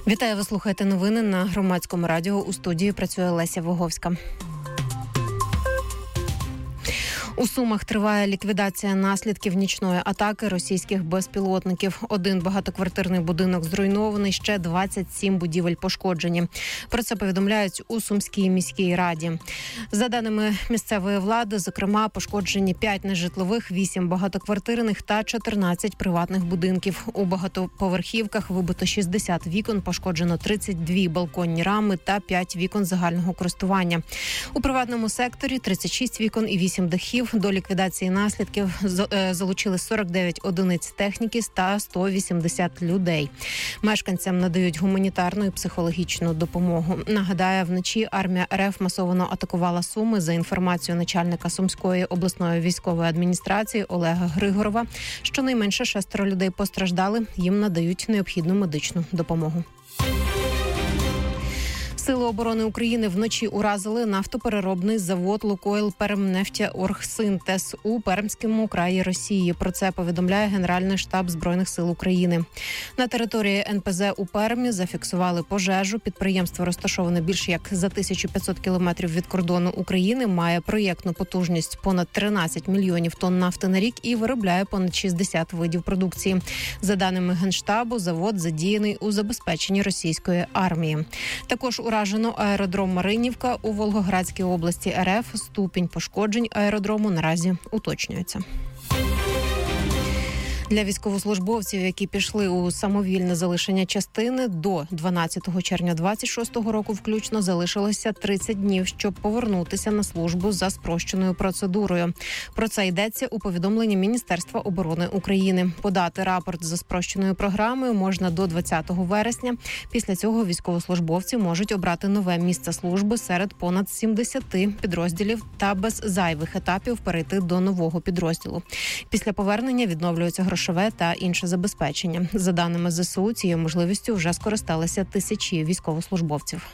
Вітаю, ви слухаєте новини на Громадському радіо. У студії працює Леся Воговська. У Сумах триває ліквідація наслідків нічної атаки російських безпілотників. Один багатоквартирний будинок зруйнований, ще 27 будівель пошкоджені. Про це повідомляють у Сумській міській раді. За даними місцевої влади, зокрема, пошкоджені 5 нежитлових, 8 багатоквартирних та 14 приватних будинків. У багатоповерхівках вибито 60 вікон, пошкоджено 32 балконні рами та 5 вікон загального користування. У приватному секторі 36 вікон і 8 дахів. До ліквідації наслідків залучили 49 одиниць техніки та 180 людей. Мешканцям надають гуманітарну і психологічну допомогу. Нагадаю, вночі армія РФ масово атакувала Суми. За інформацією начальника Сумської обласної військової адміністрації Олега Григорова, щонайменше 6 людей постраждали, їм надають необхідну медичну допомогу. Сили оборони України вночі уразили нафтопереробний завод «Лукойл Пермнефтяоргсинтез» у Пермському краї Росії. Про це повідомляє Генеральний штаб Збройних сил України. На території НПЗ у Пермі зафіксували пожежу. Підприємство розташоване більш як за 1500 кілометрів від кордону України, має проєктну потужність понад 13 мільйонів тонн нафти на рік і виробляє понад 60 видів продукції. За даними Генштабу, завод задіяний у забезпеченні російської армії. Також уражено аеродром Маринівка у Волгоградській області РФ. Ступінь пошкоджень аеродрому наразі уточнюється. Для військовослужбовців, які пішли у самовільне залишення частини, до 12 червня 26-го року включно залишилося 30 днів, щоб повернутися на службу за спрощеною процедурою. Про це йдеться у повідомленні Міністерства оборони України. Подати рапорт за спрощеною програмою можна до 20 вересня. Після цього військовослужбовці можуть обрати нове місце служби серед понад 70 підрозділів та без зайвих етапів перейти до нового підрозділу. Після повернення відновлюється грошове та інше забезпечення. За даними ЗСУ, цією можливістю вже скористалися тисячі військовослужбовців.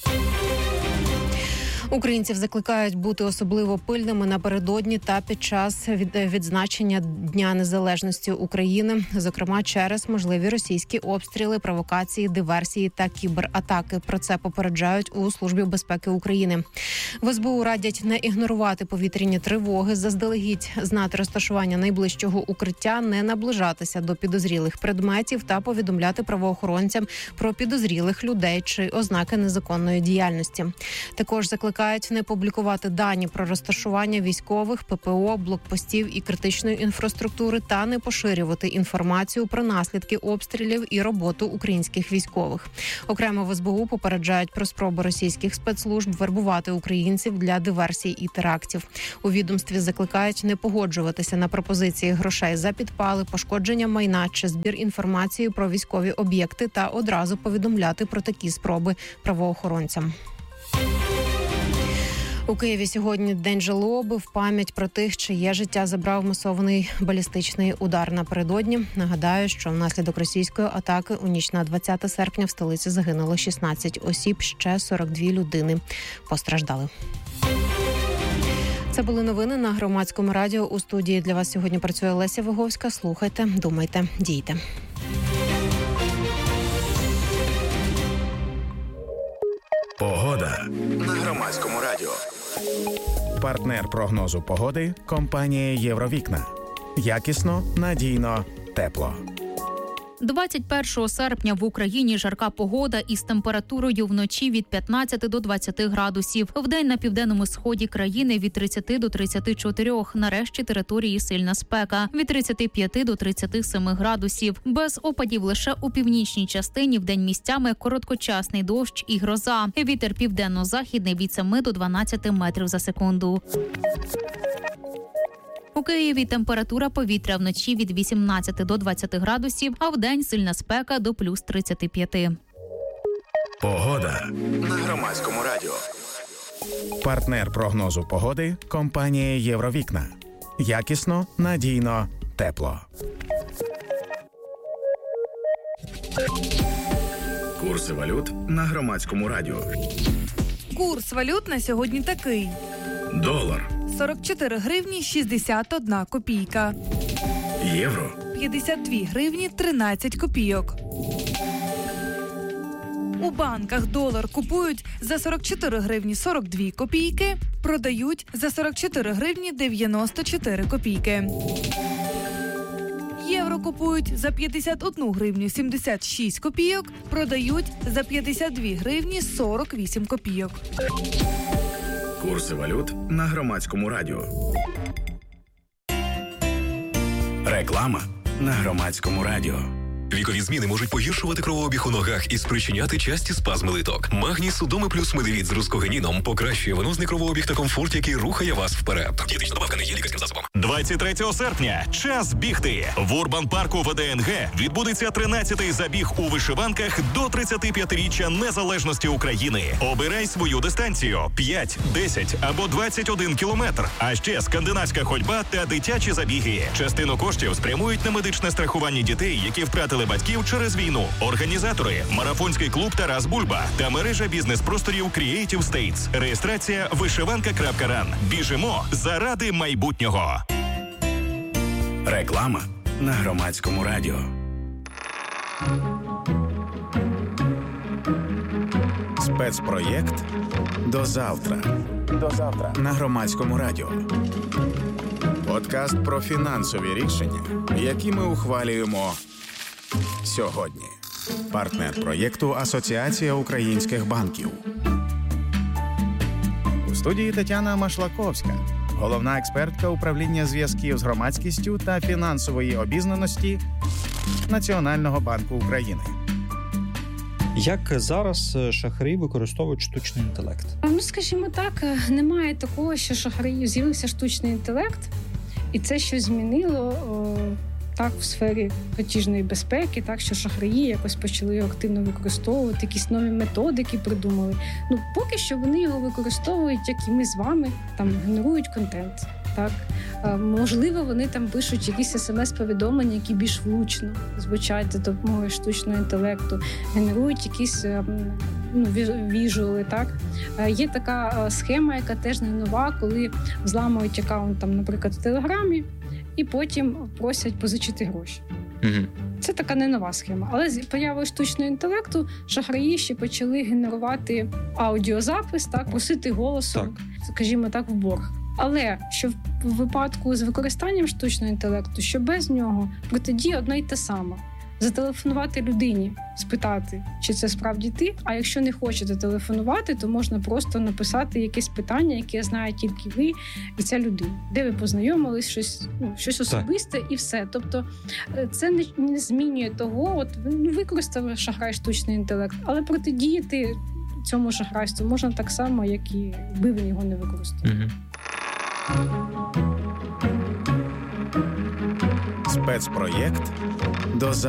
Українців закликають бути особливо пильними напередодні та під час відзначення Дня Незалежності України, зокрема через можливі російські обстріли, провокації, диверсії та кібератаки. Про це попереджають у Службі безпеки України. В СБУ радять не ігнорувати повітряні тривоги, заздалегідь знати розташування найближчого укриття, не наближатися до підозрілих предметів та повідомляти правоохоронцям про підозрілих людей чи ознаки незаконної діяльності. Також закликають не публікувати дані про розташування військових, ППО, блокпостів і критичної інфраструктури та не поширювати інформацію про наслідки обстрілів і роботу українських військових. Окремо в СБУ попереджають про спроби російських спецслужб вербувати українців для диверсій і терактів. У відомстві закликають не погоджуватися на пропозиції грошей за підпали, пошкодження майна чи збір інформації про військові об'єкти та одразу повідомляти про такі спроби правоохоронцям. У Києві сьогодні день жалоби в пам'ять про тих, чиє життя забрав масований балістичний удар напередодні. Нагадаю, що внаслідок російської атаки у ніч на 20 серпня в столиці загинуло 16 осіб, ще 42 людини постраждали. Це були новини на Громадському радіо. У студії для вас сьогодні працює Леся Воговська. Слухайте, думайте, дійте. Погода на Громадському радіо. Партнер прогнозу погоди – компанія «Євровікна». Якісно, надійно, тепло. 21 серпня в Україні жарка погода із температурою вночі від 15 до 20 градусів. Вдень на південному сході країни від 30 до 34. На решті території сильна спека. Від 35 до 37 градусів. Без опадів лише у північній частині вдень місцями короткочасний дощ і гроза. Вітер південно-західний від 7 до 12 метрів за секунду. У Києві температура повітря вночі від 18 до 20 градусів, а вдень сильна спека до плюс 35. Погода на Громадському радіо. Партнер прогнозу погоди – компанія «Євровікна». Якісно, надійно, тепло. Курси валют на Громадському радіо. Курс валют на сьогодні такий. Долар 44 гривні 61 копійка. Євро 52 гривні 13 копійок. У банках долар купують за 44 гривні 42 копійки, продають за 44 гривні 94 копійки. Євро купують за 51 гривню 76 копійок, продають за 52 гривні 48 копійок. Курси валют на Громадському радіо. Реклама на Громадському радіо. Вікові зміни можуть погіршувати кровообіг у ногах і спричиняти часті спазми литок. Магній Судоми плюс Медевіт з рускогенідом покращує венозний кровообіг та комфорт, який рухає вас вперед. Дієтична добавка не є лікарським засобом. 23 серпня. Час бігти. В Урбан-парку ВДНГ відбудеться 13-й забіг у вишиванках до 35-річчя незалежності України. Обирай свою дистанцію – 5, 10 або 21 кілометр. А ще скандинавська ходьба та дитячі забіги. Частину коштів спрямують на медичне страхування дітей, які втратили батьків через війну. Організатори – марафонський клуб «Тарас Бульба» та мережа бізнес-просторів Creative States. Реєстрація вишиванка.ран. Біжимо заради майбутнього. Реклама на Громадському радіо. Спецпроєкт «До завтра». До завтра на Громадському радіо. Подкаст про фінансові рішення, які ми ухвалюємо сьогодні. Партнер проєкту «Асоціація українських банків». У студії Тетяна Машлаковська, головна експертка управління зв'язків з громадськістю та фінансової обізнаності Національного банку України. Як зараз шахраї використовують штучний інтелект? Ну, скажімо так, немає такого, що шахраїв з'явився штучний інтелект, і це щось змінило так в сфері платіжної безпеки, так що шахраї якось почали його активно використовувати, якісь нові методики придумали. Ну, поки що вони його використовують, як і ми з вами, там генерують контент. Так, можливо, вони там пишуть якісь смс-повідомлення, які більш влучно звучать за допомогою штучного інтелекту, генерують якісь віжуали. Так, є така схема, яка теж не нова, коли взламують акаунт, там, наприклад, в Телеграмі, і потім просять позичити гроші. Угу. Це така не нова схема. Але з появою штучного інтелекту шахраї ще почали генерувати аудіозапис, так, просити голосом, скажімо так, в борг. Але що в випадку з використанням штучного інтелекту, що без нього протидія одна й та сама. Зателефонувати людині, спитати, чи це справді ти, а якщо не хочете телефонувати, то можна просто написати якесь питання, яке знає тільки ви і ця людина. Де ви познайомились, щось особисте і все. Тобто це не змінює того, от використав шахрай штучний інтелект, але протидіяти цьому шахрайству можна так само, як і би він його не використовував. Спецпроєкт «До завтра».